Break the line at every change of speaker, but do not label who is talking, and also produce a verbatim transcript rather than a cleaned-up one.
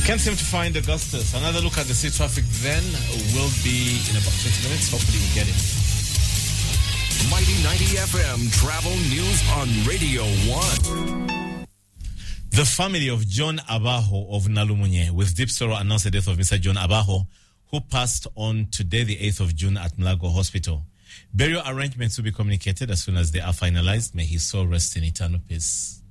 Can't seem to find Augustus. Another look at the sea traffic then will be in about twenty minutes. Hopefully we get it.
Mighty ninety F M Travel News on Radio one.
The family of John Abaho of Nalumunye, with deep sorrow, announced the death of Mister John Abaho, who passed on today, the eighth of June, at Mlago Hospital. Burial arrangements will be communicated as soon as they are finalized. May his soul rest in eternal peace.